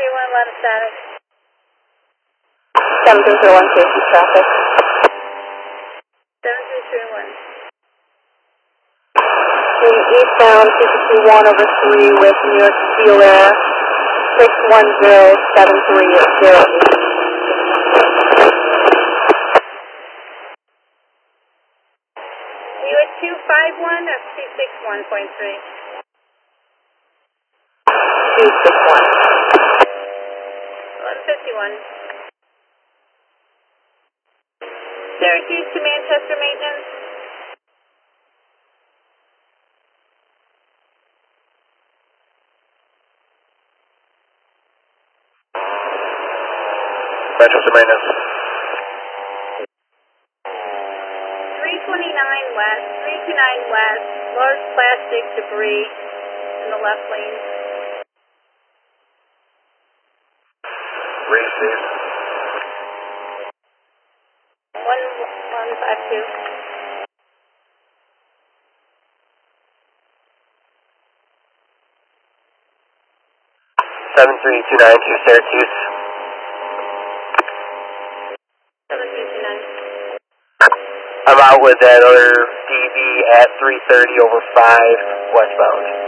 731, a lot of static. 7301, safety traffic. 7331. Eastbound 221 over 3 with New York Steel Air 6107308. You at 251 or 261.3? 261. 1151. Syracuse to Manchester maintenance. Manchester maintenance. 329 west, 329 west, large plastic debris in the left lane. Receive. 1152. Seven three two nine two Syracuse. 7229. I'm out with that other DV at 330 over 5 westbound.